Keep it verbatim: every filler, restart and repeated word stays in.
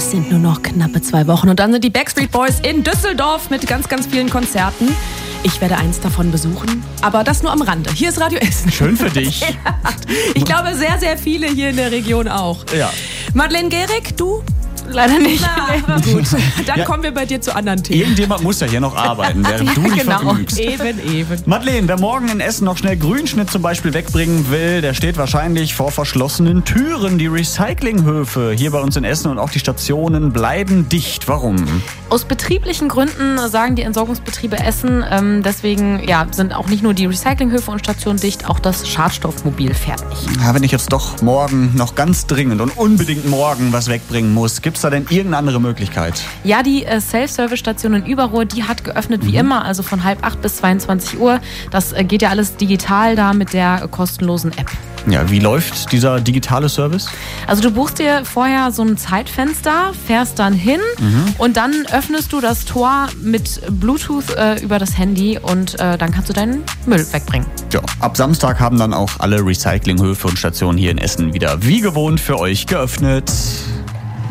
Es sind nur noch knappe zwei Wochen und dann sind die Backstreet Boys in Düsseldorf mit ganz, ganz vielen Konzerten. Ich werde eins davon besuchen, aber das nur am Rande. Hier ist Radio Essen. Schön für dich. Ja, ich glaube, sehr, sehr viele hier in der Region auch. Ja. Madeleine Gehrig, du? Leider nicht. Na, aber gut. Dann Ja. kommen wir bei dir zu anderen Themen. Irgendjemand muss ja hier noch arbeiten, während du dich Genau, vergnügst. eben, eben. Madeleine, wer morgen in Essen noch schnell Grünschnitt zum Beispiel wegbringen will, der steht wahrscheinlich vor verschlossenen Türen. Die Recyclinghöfe hier bei uns in Essen und auch die Stationen bleiben dicht. Warum? Aus betrieblichen Gründen sagen die Entsorgungsbetriebe Essen, ähm, deswegen ja, sind auch nicht nur die Recyclinghöfe und Stationen dicht, auch das Schadstoffmobil fährt nicht. Ja, wenn ich jetzt doch morgen noch ganz dringend und unbedingt morgen was wegbringen muss, gibt's da denn irgendeine andere Möglichkeit? Ja, die äh, Self-Service-Station in Überruhr, die hat geöffnet wie immer, also von halb acht bis zweiundzwanzig Uhr. Das äh, geht ja alles digital da mit der äh, kostenlosen App. Ja, wie läuft dieser digitale Service? Also du buchst dir vorher so ein Zeitfenster, fährst dann hin und dann öffnest du das Tor mit Bluetooth äh, über das Handy und äh, dann kannst du deinen Müll wegbringen. Ja, ab Samstag haben dann auch alle Recyclinghöfe und Stationen hier in Essen wieder wie gewohnt für euch geöffnet.